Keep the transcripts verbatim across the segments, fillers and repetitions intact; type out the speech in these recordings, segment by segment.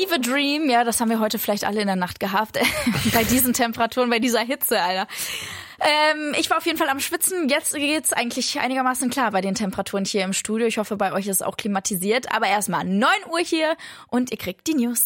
Fever Dream, ja, das haben wir heute vielleicht alle in der Nacht gehabt. Bei diesen Temperaturen, bei dieser Hitze, Alter. Ähm, ich war auf jeden Fall am Schwitzen. Jetzt geht's eigentlich einigermaßen klar bei den Temperaturen hier im Studio. Ich hoffe, bei euch ist es auch klimatisiert. Aber erstmal neun Uhr hier und ihr kriegt die News.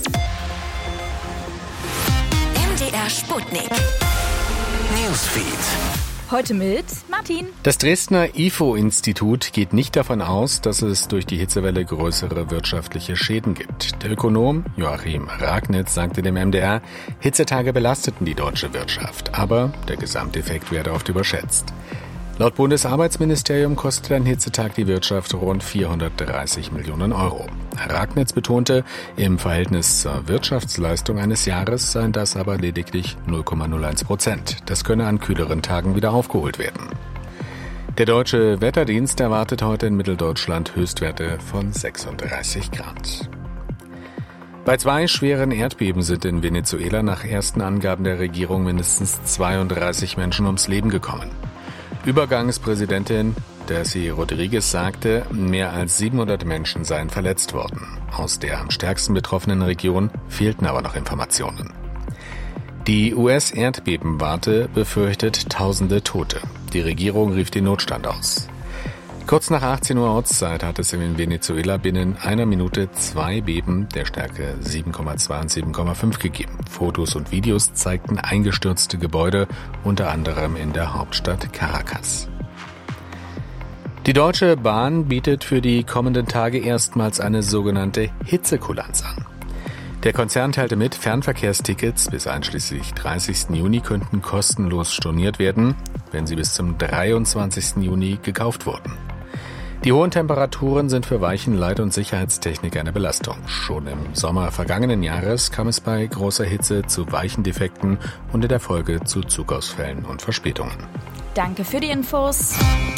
M D R Sputnik Newsfeed. Heute mit Martin. Das Dresdner I F O-Institut geht nicht davon aus, dass es durch die Hitzewelle größere wirtschaftliche Schäden gibt. Der Ökonom Joachim Ragnitz sagte dem M D R, Hitzetage belasteten die deutsche Wirtschaft, aber der Gesamteffekt werde oft überschätzt. Laut Bundesarbeitsministerium kostet ein Hitzetag die Wirtschaft rund vierhundertdreißig Millionen Euro. Ragnitz betonte, im Verhältnis zur Wirtschaftsleistung eines Jahres seien das aber lediglich null Komma null eins Prozent. Das könne an kühleren Tagen wieder aufgeholt werden. Der Deutsche Wetterdienst erwartet heute in Mitteldeutschland Höchstwerte von sechsunddreißig Grad. Bei zwei schweren Erdbeben sind in Venezuela nach ersten Angaben der Regierung mindestens zweiunddreißig Menschen ums Leben gekommen. Übergangspräsidentin Delcy Rodriguez sagte, mehr als siebenhundert Menschen seien verletzt worden. Aus der am stärksten betroffenen Region fehlten aber noch Informationen. Die U S-Erdbebenwarte befürchtet tausende Tote. Die Regierung rief den Notstand aus. Kurz nach achtzehn Uhr Ortszeit hat es in Venezuela binnen einer Minute zwei Beben der Stärke sieben Komma zwei und sieben Komma fünf gegeben. Fotos und Videos zeigten eingestürzte Gebäude, unter anderem in der Hauptstadt Caracas. Die Deutsche Bahn bietet für die kommenden Tage erstmals eine sogenannte Hitzekulanz an. Der Konzern teilte mit, Fernverkehrstickets bis einschließlich dreißigsten Juni könnten kostenlos storniert werden, wenn sie bis zum dreiundzwanzigsten Juni gekauft wurden. Die hohen Temperaturen sind für Weichen-, Leit- und Sicherheitstechnik eine Belastung. Schon im Sommer vergangenen Jahres kam es bei großer Hitze zu Weichendefekten und in der Folge zu Zugausfällen und Verspätungen. Danke für die Infos.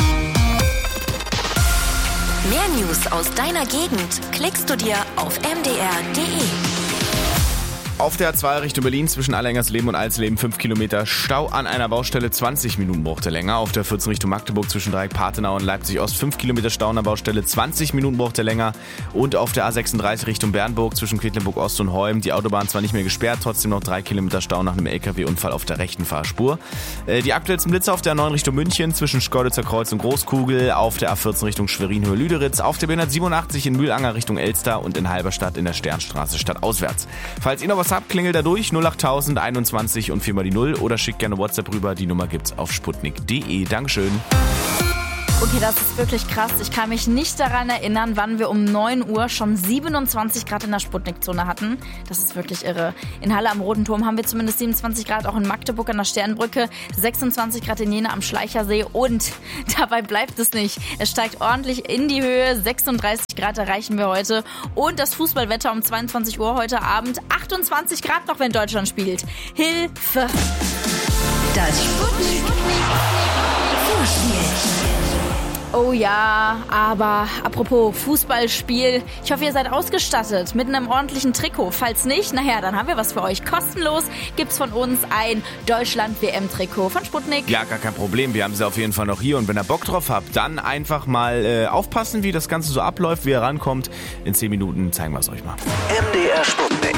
Mehr News aus deiner Gegend klickst du dir auf m d r punkt d e. Auf der A zwei Richtung Berlin zwischen Allengersleben und Alsleben fünf Kilometer Stau an einer Baustelle, zwanzig Minuten brauchte länger. Auf der vierzehn Richtung Magdeburg zwischen Dreieck Pathenau und Leipzig Ost fünf Kilometer Stau an der Baustelle, zwanzig Minuten brauchte länger. Und auf der A sechsunddreißig Richtung Bernburg zwischen Quedlinburg Ost und Holm, die Autobahn zwar nicht mehr gesperrt, trotzdem noch drei Kilometer Stau nach einem L K W-Unfall auf der rechten Fahrspur. Die aktuellsten Blitze auf der A neun Richtung München zwischen Schkeuditzer Kreuz und Großkugel, auf der A vierzehn Richtung Schwerin-Höhe-Lüderitz, auf der B hundertsiebenundachtzig in Mühlanger Richtung Elster und in Halberstadt in der Sternstraße stadtauswärts. Falls ihr noch was habt, klingelt da durch null achttausend einundzwanzig und viermal die Null oder schickt gerne WhatsApp rüber. Die Nummer gibt's auf sputnik punkt d e. Dankeschön. Okay, das ist wirklich krass. Ich kann mich nicht daran erinnern, wann wir um neun Uhr schon siebenundzwanzig Grad in der Sputnik-Zone hatten. Das ist wirklich irre. In Halle am Roten Turm haben wir zumindest siebenundzwanzig Grad, auch in Magdeburg an der Sternbrücke, sechsundzwanzig Grad in Jena am Schleichersee und dabei bleibt es nicht. Es steigt ordentlich in die Höhe, sechsunddreißig Grad erreichen wir heute und das Fußballwetter um zweiundzwanzig Uhr heute Abend, achtundzwanzig Grad noch, wenn Deutschland spielt. Hilfe! Das Sputnik Fußspiel. Oh ja, aber apropos Fußballspiel, ich hoffe, ihr seid ausgestattet mit einem ordentlichen Trikot. Falls nicht, naja, dann haben wir was für euch. Kostenlos gibt's von uns ein Deutschland-W M-Trikot von Sputnik. Ja, gar kein Problem, wir haben sie auf jeden Fall noch hier und wenn ihr Bock drauf habt, dann einfach mal äh, aufpassen, wie das Ganze so abläuft, wie ihr rankommt. In zehn Minuten zeigen wir es euch mal. M D R Sputnik.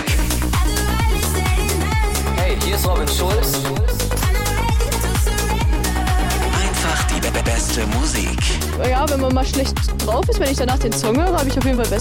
Hey, hier ist Robin Schulz. Einfach die beste Musik. Ja, wenn man mal schlecht drauf ist, wenn ich danach den Song höre, habe ich auf jeden Fall bessere